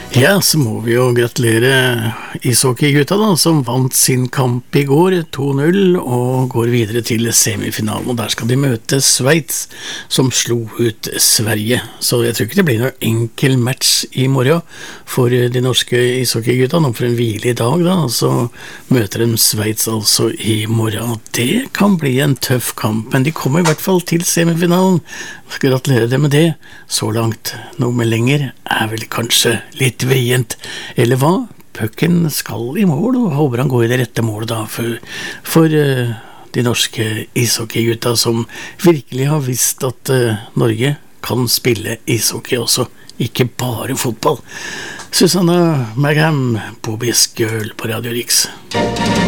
Ja, så må vi jo gratulere ishockeygutta da, som vant sin kamp i går, 2-0, og går videre til semifinalen, og der skal de møte Sveits, som slo ut Sverige. Så jeg tror ikke det blir noen enkel match i morgen for de norske ishockeygutta, nå for en hvile i dag da, så møter de Sveits altså i morgen. Det kan bli en tøff kamp, men de kommer i hvert fall til semifinalen. Gratulerer dem med det. Så langt, noe med lenger, er vel kanskje litt vrient, eller hva? Pucken skal i mål, og håper han går i det rette målet da, for de norske ishockeygutta som virkelig har visst at Norge kan spille ishockey også, ikke bare fotball. Susanna Magham, Bobby's Girl på Radio Riks.